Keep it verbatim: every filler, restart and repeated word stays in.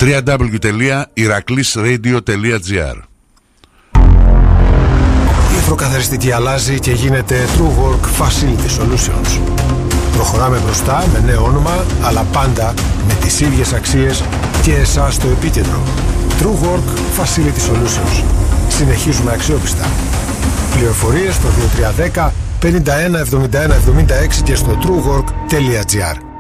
double-u double-u double-u τελεία ηρακλής ρέιντιο τελεία τζι άρ. Η υφροκαθαριστική αλλάζει και γίνεται TrueWork Facility Solutions. Προχωράμε μπροστά με νέο όνομα, αλλά πάντα με τις ίδιες αξίες και εσάς στο επίκεντρο. TrueWork Facility Solutions. Συνεχίζουμε αξιόπιστα. Πληροφορίες στο δύο τρία ένα μηδέν πενήντα ένα εβδομήντα ένα εβδομήντα έξι και στο truework τελεία τζι άρ.